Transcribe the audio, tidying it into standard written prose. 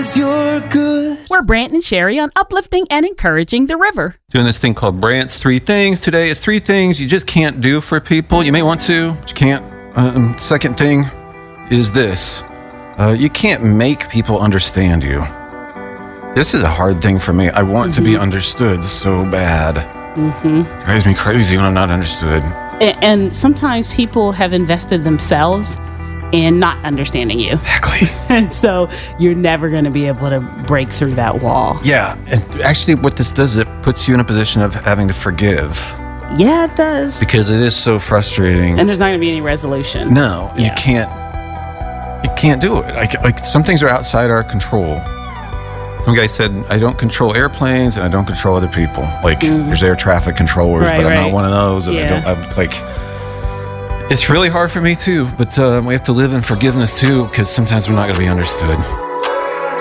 'cause you're good. We're Brant and Sherry on uplifting and encouraging the river. Doing this thing called Brant's 3 Things today. It's 3 things you just can't do for people. You may want to, but you can't. Second thing is this. You can't make people understand you. This is a hard thing for me. I want to be understood so bad. Drives me crazy when I'm not understood. And sometimes people have invested themselves in not understanding you. Exactly. And so you're never going to be able to break through that wall. Yeah. And actually what this does, it puts you in a position of having to forgive. Yeah, it does. Because it is so frustrating. And there's not going to be any resolution. No, you can't do it. Like some things are outside our control. Some guy said, I don't control airplanes and I don't control other people. Like there's air traffic controllers, but I'm not one of those. And it's really hard for me too, but we have to live in forgiveness too, because sometimes we're not going to be understood.